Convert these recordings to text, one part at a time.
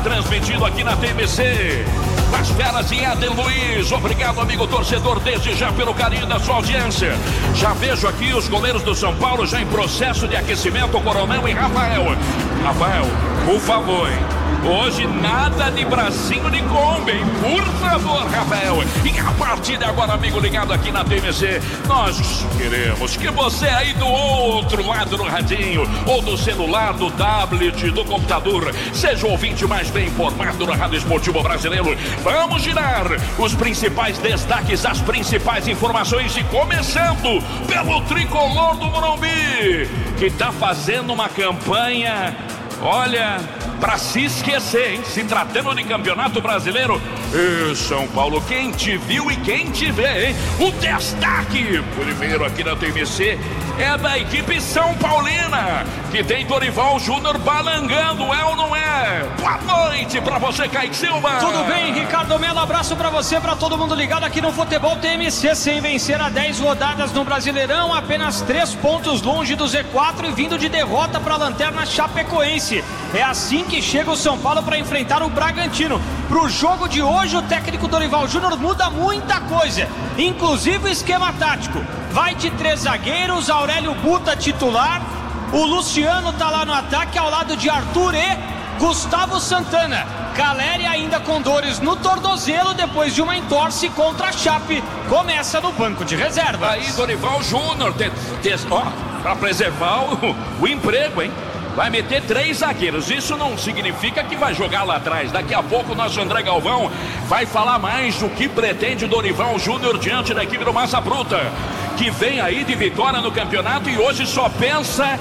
transmitido aqui na TMC. Nas feras de Éder Luiz. Obrigado, amigo torcedor, desde já pelo carinho da sua audiência. Já vejo aqui os goleiros do São Paulo já em processo de aquecimento, Coronel e Rafael. Rafael, por favor, hoje nada de bracinho de Kombi, por favor, Rafael. E a partir de agora, amigo ligado aqui na TMC, nós queremos que você aí do outro lado do radinho, ou do celular, do tablet, do computador, seja o ouvinte mais bem informado na Rádio Esportivo Brasileiro. Vamos girar os principais destaques, as principais informações, e começando pelo tricolor do Morumbi, que tá fazendo uma campanha, olha, pra se esquecer, hein? Se tratando de Campeonato Brasileiro. E São Paulo, quem te viu e quem te vê, hein? O destaque primeiro aqui na TMC é da equipe São Paulina, que tem Dorival Júnior balangando, é ou não é? Boa noite pra você, Kaique Silva. Tudo bem, Ricardo Melo, abraço pra você, pra todo mundo ligado aqui no Futebol TMC. Sem vencer há 10 rodadas no Brasileirão, apenas 3 pontos longe do Z4 e vindo de derrota pra lanterna Chapecoense. É assim que chega o São Paulo para enfrentar o Bragantino. Pro jogo de hoje, o técnico Dorival Júnior muda muita coisa, inclusive o esquema tático. Vai de 3 zagueiros, Aurélio Buta titular, o Luciano tá lá no ataque ao lado de Arthur e Gustavo Santana. Caleri ainda com dores no tornozelo depois de uma entorse contra a Chape, começa no banco de reservas. Aí Dorival Júnior, para preservar o emprego, hein? Vai meter 3 zagueiros, isso não significa que vai jogar lá atrás. Daqui a pouco o nosso André Galvão vai falar mais do que pretende o Dorival Júnior diante da equipe do Massa Bruta, que vem aí de vitória no campeonato e hoje só pensa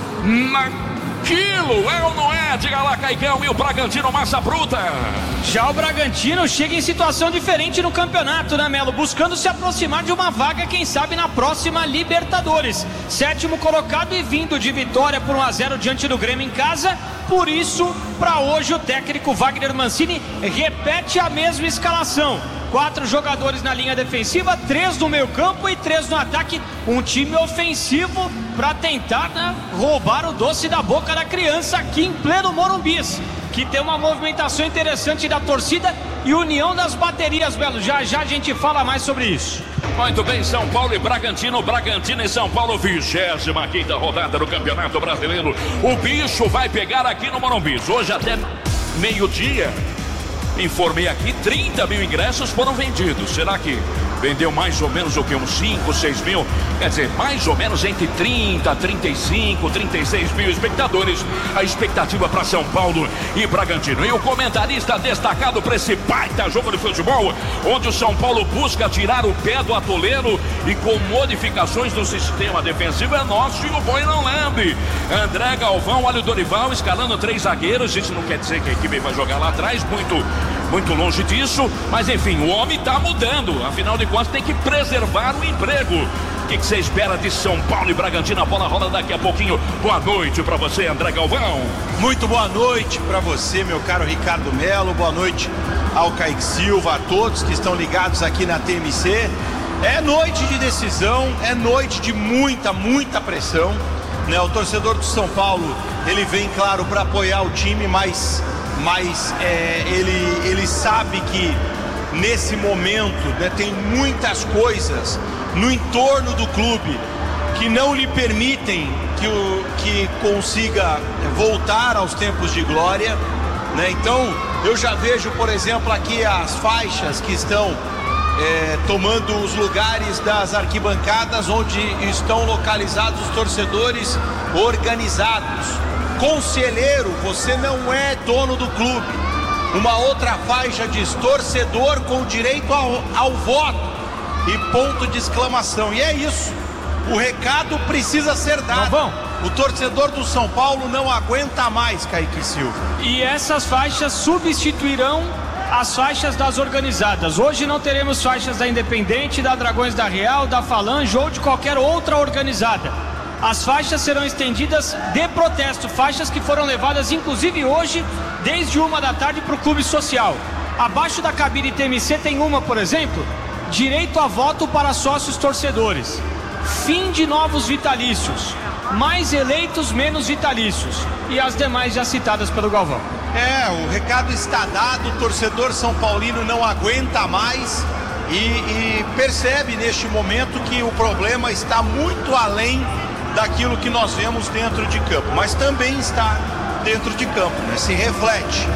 naquilo, é ou não é? Diga lá, Caicão, e o Bragantino Massa Bruta. Já o Bragantino chega em situação diferente no campeonato, né, Melo? Buscando se aproximar de uma vaga, quem sabe, na próxima Libertadores. 7º colocado e vindo de vitória por 1-0 diante do Grêmio em casa. Por isso, para hoje, o técnico Wagner Mancini repete a mesma escalação. 4 jogadores na linha defensiva, 3 no meio campo e 3 no ataque. Um time ofensivo para tentar, né, roubar o doce da boca da criança aqui em pleno Morumbi, que tem uma movimentação interessante da torcida e união das baterias, Belo. Já já a gente fala mais sobre isso. Muito bem, São Paulo e Bragantino, Bragantino e São Paulo, 25ª rodada do Campeonato Brasileiro. O bicho vai pegar aqui no Morumbi. Hoje até meio-dia, informei aqui, 30 mil ingressos foram vendidos. Será que vendeu mais ou menos o que? Uns 5, 6 mil? Quer dizer, mais ou menos entre 30, 35, 36 mil espectadores. A expectativa para São Paulo e Bragantino. E o comentarista destacado para esse baita jogo de futebol, onde o São Paulo busca tirar o pé do atoleiro e com modificações no sistema defensivo, é nosso e o boi não lembre. André Galvão, olha o Dorival escalando 3 zagueiros. Isso não quer dizer que a equipe vai jogar lá atrás, muito longe disso, mas enfim, o homem está mudando, afinal de contas tem que preservar o emprego. O que você espera de São Paulo e Bragantino? A bola rola daqui a pouquinho. Boa noite para você, André Galvão. Muito boa noite para você, meu caro Ricardo Melo. Boa noite ao Kaique Silva, a todos que estão ligados aqui na TMC. É noite de decisão, é noite de muita pressão, né? O torcedor do São Paulo, ele vem, claro, para apoiar o time, mas ele sabe que nesse momento, né, tem muitas coisas no entorno do clube que não lhe permitem que consiga voltar aos tempos de glória, né? Então eu já vejo, por exemplo, aqui as faixas que estão tomando os lugares das arquibancadas onde estão localizados os torcedores organizados. Conselheiro, você não é dono do clube. Uma outra faixa diz torcedor com direito ao voto e ponto de exclamação. E é isso, o recado precisa ser dado. O torcedor do São Paulo não aguenta mais, Kaique Silva. E essas faixas substituirão as faixas das organizadas. Hoje não teremos faixas da Independente, da Dragões da Real, da Falange ou de qualquer outra organizada. As faixas serão estendidas de protesto, faixas que foram levadas inclusive hoje desde 1 da tarde para o Clube Social. Abaixo da cabine TMC tem uma, por exemplo, direito a voto para sócios torcedores, fim de novos vitalícios, mais eleitos, menos vitalícios, e as demais já citadas pelo Galvão. O recado está dado, o torcedor São Paulino não aguenta mais e percebe neste momento que o problema está muito além daquilo que nós vemos dentro de campo, mas também está dentro de campo, né? Se reflete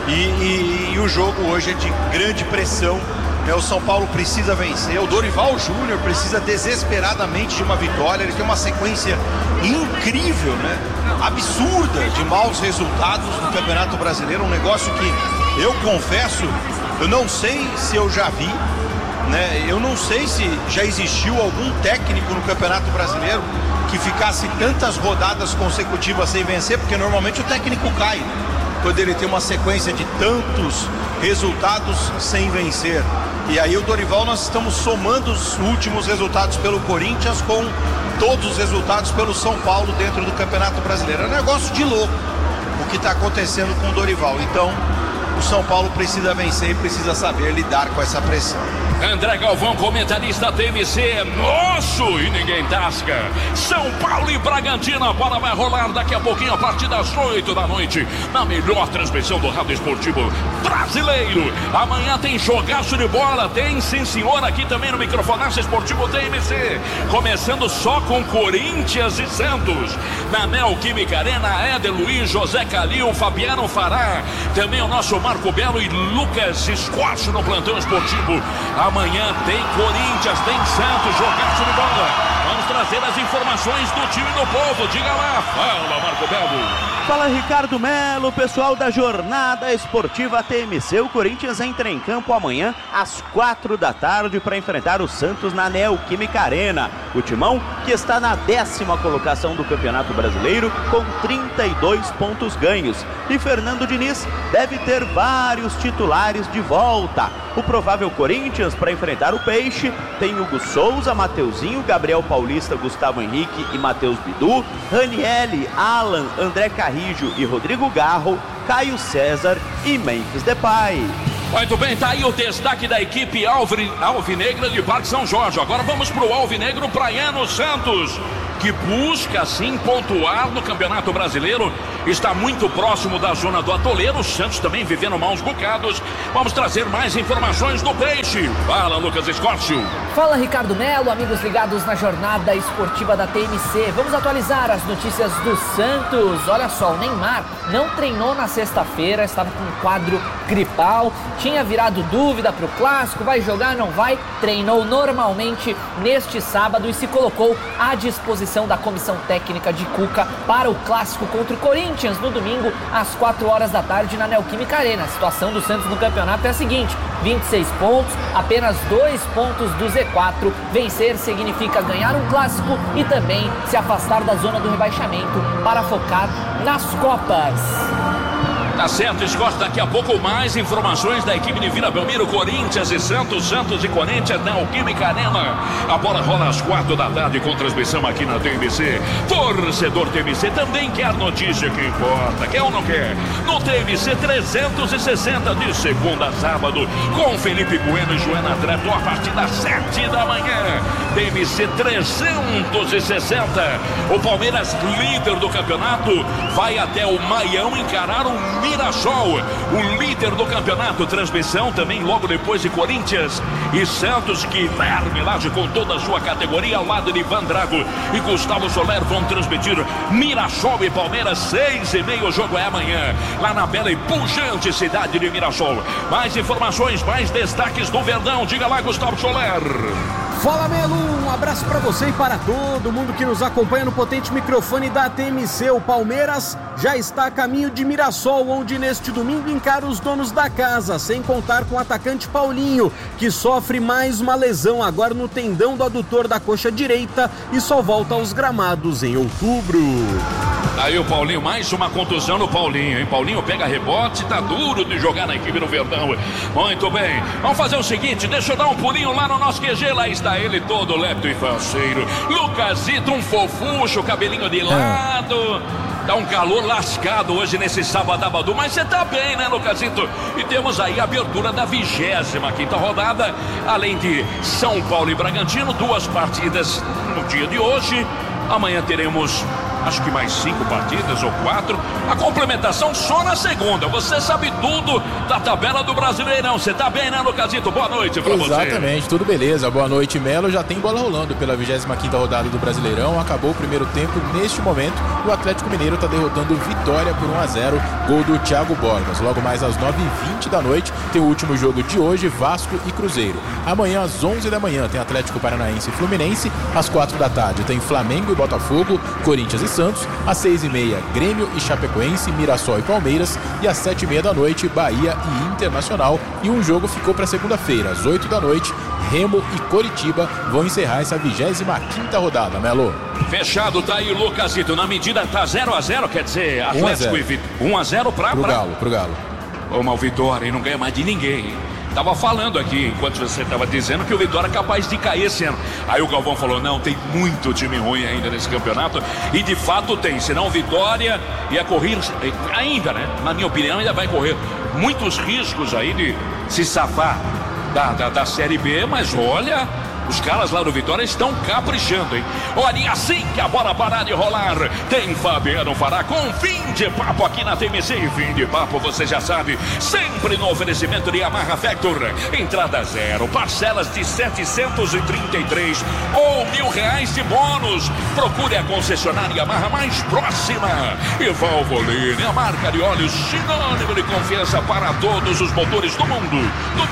e o jogo hoje é de grande pressão, né? O São Paulo precisa vencer, o Dorival Júnior precisa desesperadamente de uma vitória, ele tem uma sequência incrível, né? Absurda de maus resultados no Campeonato Brasileiro, um negócio que eu confesso, eu não sei se eu já vi, né? Eu não sei se já existiu algum técnico no Campeonato Brasileiro que ficasse tantas rodadas consecutivas sem vencer, porque normalmente o técnico cai, né? Quando ele tem uma sequência de tantos resultados sem vencer. E aí o Dorival, nós estamos somando os últimos resultados pelo Corinthians com todos os resultados pelo São Paulo dentro do Campeonato Brasileiro. É um negócio de louco o que está acontecendo com o Dorival. Então o São Paulo precisa vencer e precisa saber lidar com essa pressão. André Galvão, comentarista TMC, nosso e ninguém tasca. São Paulo e Bragantino, a bola vai rolar daqui a pouquinho a partir das 8 da noite, na melhor transmissão do rádio esportivo brasileiro. Amanhã tem jogaço de bola, tem sim senhor, aqui também no microfonaço esportivo TMC, começando só com Corinthians e Santos, na Neoquímica Arena. Éder Luiz, José Calil, Fabiano Fará, também o nosso Marco Belo e Lucas Escorte no plantão esportivo. Amanhã tem Corinthians, tem Santos, jogaço de bola. Vamos trazer as informações do time do povo. Diga lá, fala Marco Belo. Fala Ricardo Melo, pessoal da Jornada Esportiva TMC. O Corinthians entra em campo amanhã às 4 da tarde para enfrentar o Santos na Neoquímica Arena. O Timão, que está na 10ª colocação do Campeonato Brasileiro com 32 pontos ganhos. E Fernando Diniz deve ter vários titulares de volta. O provável Corinthians para enfrentar o Peixe tem Hugo Souza, Mateuzinho, Gabriel Paulista, Gustavo Henrique e Matheus Bidu, Ranieri, Alan, André Carrijo e Rodrigo Garro, Caio César e Memphis Depay. Muito bem, tá aí o destaque da equipe alvinegra de Parque São Jorge. Agora vamos pro alvinegro praiano Santos, que busca sim pontuar no Campeonato Brasileiro, está muito próximo da zona do atoleiro. O Santos também vivendo maus bocados. Vamos trazer mais informações do Peixe. Fala, Lucas Escórcio. Fala, Ricardo Melo, amigos ligados na Jornada Esportiva da TMC. Vamos atualizar as notícias do Santos. Olha só, o Neymar não treinou na sexta-feira, estava com um quadro gripal, tinha virado dúvida para o Clássico, vai jogar, não vai? Treinou normalmente neste sábado e se colocou à disposição da comissão técnica de Cuca para o Clássico contra o Corinthians no domingo às 4 horas da tarde na Neoquímica Arena. A situação do Santos no campeonato é a seguinte: 26 pontos, apenas 2 pontos do Z4. Vencer significa ganhar um Clássico e também se afastar da zona do rebaixamento para focar nas Copas. Tá certo, Scott, daqui a pouco mais informações da equipe de Vila Belmiro, Corinthians e Santos, Santos e Corinthians na Neoquímica Arena. A bola rola às 4 da tarde com transmissão aqui na TMC. Torcedor TMC também quer notícia que importa, quer ou não quer? No TMC 360 de segunda a sábado, com Felipe Bueno e Joana Treto a partir das 7 da manhã. TMC 360. O Palmeiras, líder do campeonato, vai até o Maião encarar o Mirassol, o líder do campeonato. Transmissão também logo depois de Corinthians e Santos, que Guilherme com toda a sua categoria ao lado de Ivan Drago e Gustavo Soler vão transmitir Mirassol e Palmeiras 6h30. O jogo é amanhã lá na bela e pujante cidade de Mirassol. Mais informações, mais destaques do Verdão. Diga lá, Gustavo Soler. Fala, Melo, um abraço para você e para todo mundo que nos acompanha no potente microfone da TMC. O Palmeiras já está a caminho de Mirassol, onde neste domingo encara os donos da casa, sem contar com o atacante Paulinho, que sofre mais uma lesão agora no tendão do adutor da coxa direita e só volta aos gramados em outubro. Aí o Paulinho, mais uma contusão no Paulinho, hein? Paulinho pega rebote, tá duro de jogar na equipe do Verdão. Muito bem, vamos fazer o seguinte, deixa eu dar um pulinho lá no nosso QG, lá está ele todo lepto e faceiro. Lucasito, um fofucho, cabelinho de lado. Tá um calor lascado hoje nesse sábado, mas você tá bem, né, Lucasito? E temos aí a abertura da 25ª rodada, além de São Paulo e Bragantino, 2 partidas no dia de hoje. Amanhã teremos acho que mais 5 partidas ou 4. A complementação só na segunda. Você sabe tudo da tabela do Brasileirão. Você tá bem, né, Lucasito? Boa noite pra você. Exatamente, tudo beleza. Boa noite, Melo. Já tem bola rolando pela 25ª rodada do Brasileirão. Acabou o primeiro tempo neste momento. O Atlético Mineiro está derrotando Vitória por 1-0. Gol do Thiago Borges. Logo mais às 9h20 da noite tem o último jogo de hoje, Vasco e Cruzeiro. Amanhã às 11 da manhã tem Atlético Paranaense e Fluminense. Às 4 da tarde tem Flamengo e Botafogo, Corinthians e Santos. Às 6h30 Grêmio e Chapecoense, Mirassol e Palmeiras. E às 7h30 da noite Bahia e Internacional. E um jogo ficou para segunda-feira, às 8 da noite. Remo e Coritiba vão encerrar essa 25ª rodada, Melo. Fechado, tá aí, Lucasito. Na medida tá 0-0, quer dizer, Atlético e Vitória. 1-0 pro Galo. Ô, mas o Vitória não ganha mais de ninguém. Tava falando aqui, enquanto você tava dizendo que o Vitória é capaz de cair esse ano. Aí o Galvão falou, não, tem muito time ruim ainda nesse campeonato. E de fato tem, senão o Vitória ia correr, ainda, né? Na minha opinião, ainda vai correr muitos riscos aí de se safar da Série B, mas olha, os caras lá do Vitória estão caprichando, hein? Olha, e assim que a bola parar de rolar, tem Fabiano Fará com fim de papo aqui na TMC. E fim de papo, você já sabe, sempre no oferecimento de Yamaha Vector. Entrada 0, parcelas de 733 ou R$1.000 de bônus. Procure a concessionária Yamaha mais próxima. E Valvoline, a marca de óleos sinônimo de confiança para todos os motores do mundo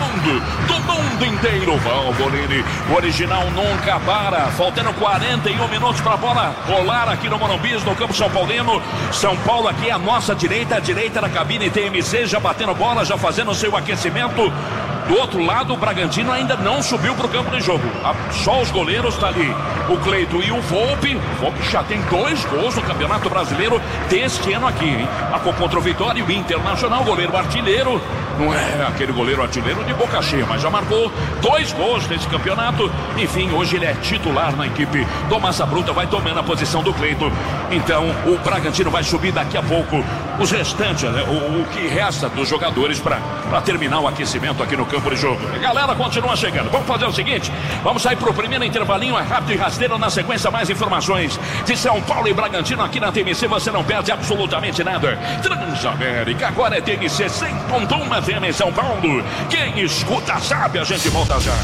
inteiro. Valvoline, o original nunca para. Faltando 41 minutos para a bola rolar aqui no Morumbi, no campo São Paulino. São Paulo aqui à nossa direita, a direita da cabine TMC, já batendo bola, já fazendo o seu aquecimento. Do outro lado, o Bragantino ainda não subiu para o campo de jogo. Só os goleiros, tá ali o Cleito e o Volpe. O Volpe já tem 2 gols no Campeonato Brasileiro deste ano aqui, hein? Marcou contra o Vitória e o Internacional, goleiro artilheiro. Não é aquele goleiro artilheiro de boca cheia, mas já marcou 2 gols nesse campeonato. Enfim, hoje ele é titular na equipe do Massa Bruta, vai tomando a posição do Cleito. Então, o Bragantino vai subir daqui a pouco os restantes, né? O que resta dos jogadores para terminar o aquecimento aqui no campo de jogo. A galera continua chegando. Vamos fazer o seguinte, vamos sair pro primeiro intervalinho, é rápido e rasteiro. Na sequência, mais informações de São Paulo e Bragantino aqui na TMC. Você não perde absolutamente nada. Transamérica, agora é TMC 100.1 FM em São Paulo. Quem escuta sabe, a gente volta já.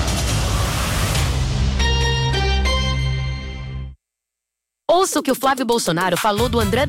Ouça o que o Flávio Bolsonaro falou do André